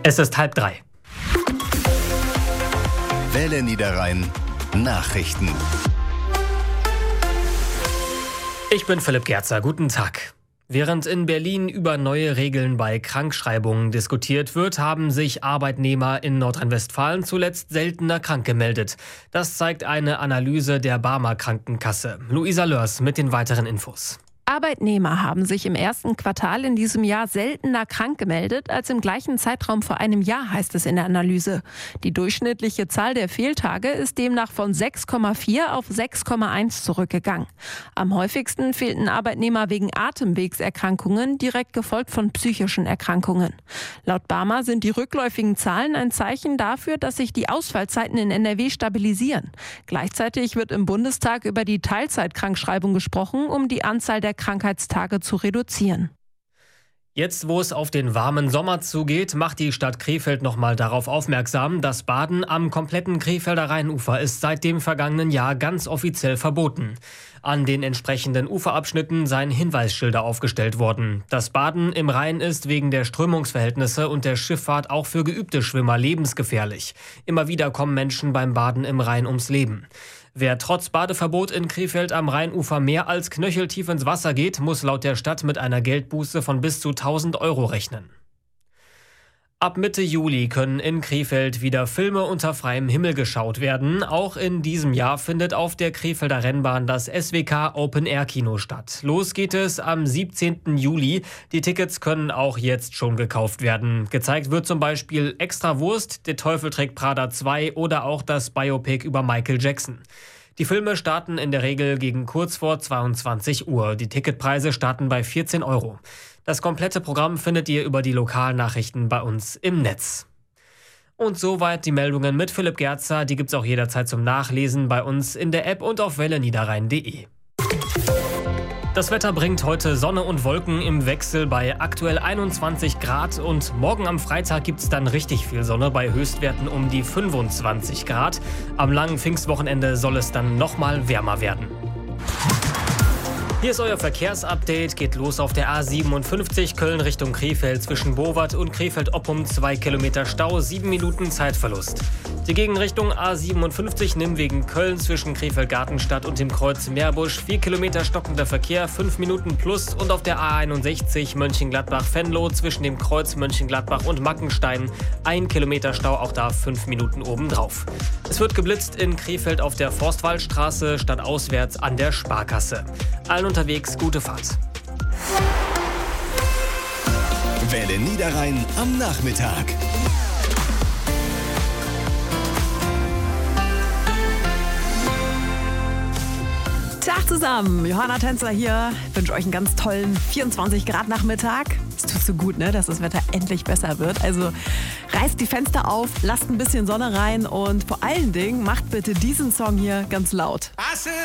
Es ist 2:30. Welle Niederrhein Nachrichten. Ich bin Philipp Gerzer. Guten Tag. Während in Berlin über neue Regeln bei Krankschreibungen diskutiert wird, haben sich Arbeitnehmer in Nordrhein-Westfalen zuletzt seltener krank gemeldet. Das zeigt eine Analyse der Barmer Krankenkasse. Luisa Lörs mit den weiteren Infos. Arbeitnehmer haben sich im ersten Quartal in diesem Jahr seltener krank gemeldet als im gleichen Zeitraum vor einem Jahr, heißt es in der Analyse. Die durchschnittliche Zahl der Fehltage ist demnach von 6,4 auf 6,1 zurückgegangen. Am häufigsten fehlten Arbeitnehmer wegen Atemwegserkrankungen, direkt gefolgt von psychischen Erkrankungen. Laut Barmer sind die rückläufigen Zahlen ein Zeichen dafür, dass sich die Ausfallzeiten in NRW stabilisieren. Gleichzeitig wird im Bundestag über die Teilzeitkrankschreibung gesprochen, um die Anzahl der Krankheitstage zu reduzieren. Jetzt, wo es auf den warmen Sommer zugeht, macht die Stadt Krefeld nochmal darauf aufmerksam, das Baden am kompletten Krefelder Rheinufer ist seit dem vergangenen Jahr ganz offiziell verboten. An den entsprechenden Uferabschnitten seien Hinweisschilder aufgestellt worden. Das Baden im Rhein ist wegen der Strömungsverhältnisse und der Schifffahrt auch für geübte Schwimmer lebensgefährlich. Immer wieder kommen Menschen beim Baden im Rhein ums Leben. Wer trotz Badeverbot in Krefeld am Rheinufer mehr als knöcheltief ins Wasser geht, muss laut der Stadt mit einer Geldbuße von bis zu 1.000 € rechnen. Ab Mitte Juli können in Krefeld wieder Filme unter freiem Himmel geschaut werden. Auch in diesem Jahr findet auf der Krefelder Rennbahn das SWK Open Air Kino statt. Los geht es am 17. Juli. Die Tickets können auch jetzt schon gekauft werden. Gezeigt wird zum Beispiel Extra Wurst, Der Teufel trägt Prada 2 oder auch das Biopic über Michael Jackson. Die Filme starten in der Regel gegen kurz vor 22 Uhr. Die Ticketpreise starten bei 14 €. Das komplette Programm findet ihr über die Lokalnachrichten bei uns im Netz. Und soweit die Meldungen mit Philipp Gerzer. Die gibt's auch jederzeit zum Nachlesen bei uns in der App und auf welleniederrhein.de. Das Wetter bringt heute Sonne und Wolken im Wechsel bei aktuell 21 Grad und morgen am Freitag gibt's dann richtig viel Sonne bei Höchstwerten um die 25 Grad. Am langen Pfingstwochenende soll es dann nochmal wärmer werden. Hier ist euer Verkehrsupdate. Geht los auf der A57 Köln Richtung Krefeld zwischen Bowat und Krefeld-Oppum 2 Kilometer Stau, 7 Minuten Zeitverlust. Die Gegenrichtung A57 Nimwegen Köln zwischen Krefeld-Gartenstadt und dem Kreuz Meerbusch 4 Kilometer stockender Verkehr, 5 Minuten plus. Und auf der A61 Mönchengladbach-Venlo zwischen dem Kreuz Mönchengladbach und Mackenstein 1 Kilometer Stau, auch da 5 Minuten obendrauf. Es wird geblitzt in Krefeld auf der Forstwaldstraße stadtauswärts an der Sparkasse. Allen unterwegs gute Fahrt. Welle Niederrhein am Nachmittag. Tag zusammen, Johanna Tänzer hier. Ich wünsche euch einen ganz tollen 24 Grad Nachmittag. Es tut so gut, ne, dass das Wetter endlich besser wird. Also reißt die Fenster auf, lasst ein bisschen Sonne rein und vor allen Dingen macht bitte diesen Song hier ganz laut.